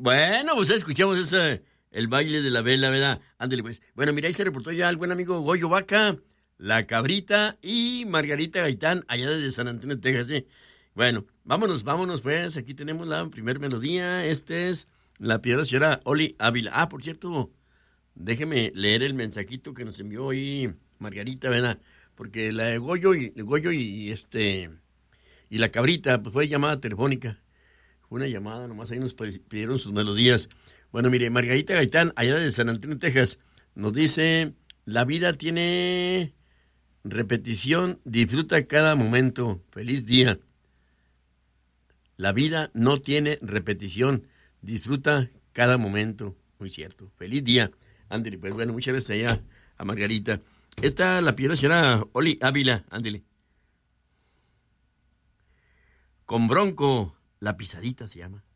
Bueno, pues escuchamos el baile de la vela, ¿verdad? Ándale, pues. Bueno, mira, ahí se reportó ya el buen amigo Goyo Vaca, La Cabrita y Margarita Gaitán, allá desde San Antonio, Texas, ¿sí? Bueno, vámonos, pues. Aquí tenemos la primer melodía. Es la piedra señora Oli Ávila. Ah, por cierto, déjeme leer el mensajito que nos envió hoy Margarita, ¿verdad? Porque la de Goyo y La Cabrita, pues fue llamada telefónica. Fue una llamada, nomás ahí nos pidieron sus melodías. Bueno, mire, Margarita Gaitán, allá de San Antonio, Texas, nos dice, la vida tiene repetición, disfruta cada momento, feliz día. La vida no tiene repetición, disfruta cada momento, muy cierto, feliz día. Ándale, pues bueno, muchas gracias allá a Margarita. Esta la piedra señora Oli Ávila, ándale. Con Bronco, la pisadita se llama.